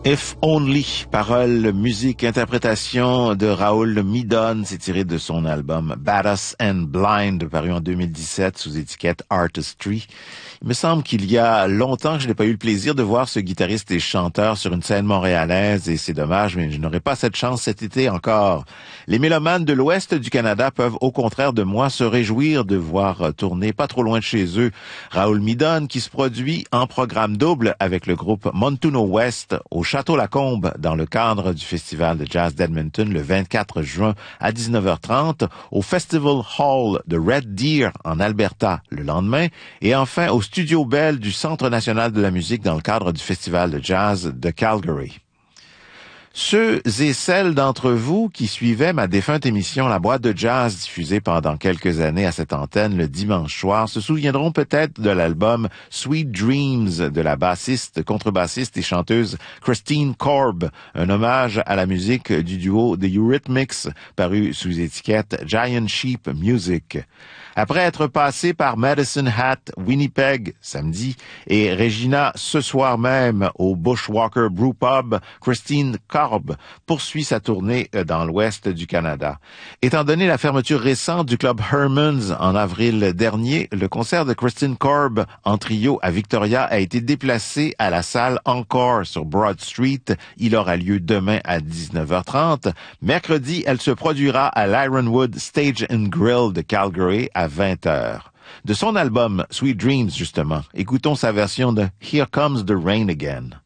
If Only, paroles, musique, interprétation de Raoul Midon, c'est tiré de son album Badass and Blind, paru en 2017 sous étiquette Artistry. Il me semble qu'il y a longtemps que je n'ai pas eu le plaisir de voir ce guitariste et chanteur sur une scène montréalaise et c'est dommage, mais je n'aurai pas cette chance cet été encore. Les mélomanes de l'ouest du Canada peuvent au contraire de moi se réjouir de voir tourner pas trop loin de chez eux Raoul Midon qui se produit en programme double avec le groupe Montuno West au Château Lacombe dans le cadre du Festival de Jazz d'Edmonton le 24 juin à 19h30, au Festival Hall de Red Deer en Alberta le lendemain et enfin au Studio Bell du Centre national de la musique dans le cadre du Festival de Jazz de Calgary. Ceux et celles d'entre vous qui suivaient ma défunte émission La Boîte de Jazz diffusée pendant quelques années à cette antenne le dimanche soir se souviendront peut-être de l'album Sweet Dreams de la bassiste, contrebassiste et chanteuse Christine Korb, un hommage à la musique du duo The Eurythmics paru sous étiquette Giant Sheep Music. Après être passé par Medicine Hat, Winnipeg, samedi, et Regina ce soir même au Bushwalker Brew Pub, Christine Korb poursuit sa tournée dans l'ouest du Canada. Étant donné la fermeture récente du club Herman's en avril dernier, le concert de Christine Korb en trio à Victoria a été déplacé à la salle Encore sur Broad Street. Il aura lieu demain à 19h30. Mercredi, elle se produira à l'Ironwood Stage and Grill de Calgary à 20h. De son album Sweet Dreams, justement, écoutons sa version de Here Comes the Rain Again.